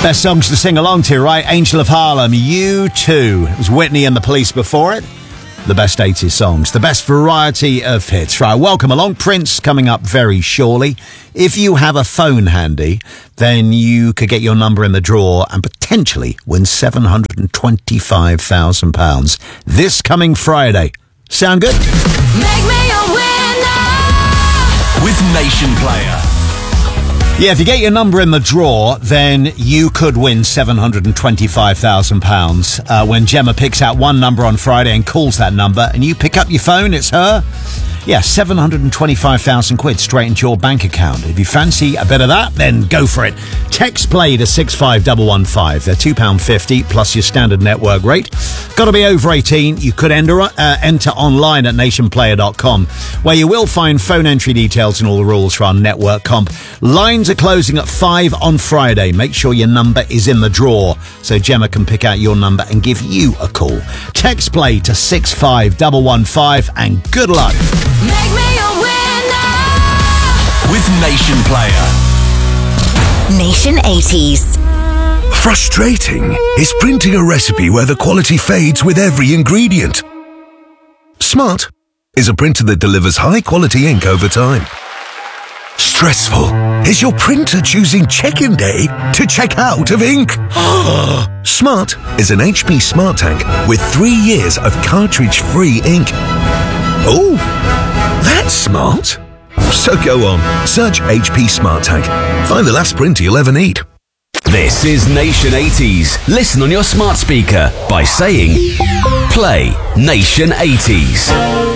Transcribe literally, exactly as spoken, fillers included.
Best songs to sing along to, right? Angel of Harlem, U two. It was Whitney and the Police before it. The best eighties songs, the best variety of hits. Right, welcome along. Prince coming up very shortly. If you have a phone handy, then you could get your number in the draw and potentially win seven hundred twenty-five thousand pounds this coming Friday. Sound good? Make me a winner with Nation Player. Yeah, if you get your number in the draw, then you could win seven hundred twenty-five thousand pounds uh, when Gemma picks out one number on Friday and calls that number, and you pick up your phone, it's her. Yeah, seven hundred twenty-five thousand quid straight into your bank account. If you fancy a bit of that, then go for it. Text play to six five one one five. They're two pounds fifty plus your standard network rate. Got to be over eighteen. You could enter, uh, enter online at nation player dot com, where you will find phone entry details and all the rules for our network comp. Lines are closing at five on Friday. Make sure your number is in the draw so Gemma can pick out your number and give you a call. Text play to six five one one five and good luck. Make me a winner with Nation Player. Nation eighties. Frustrating is printing a recipe where the quality fades with every ingredient. Smart is a printer that delivers high-quality ink over time. Stressful is your printer choosing check-in day to check out of ink. Smart is an H P Smart Tank with three years of cartridge-free ink. Oh, that's smart. So go on, search H P Smart Tank. Find the last printer you'll ever need. This is Nation eighties. Listen on your smart speaker by saying, play Nation eighties.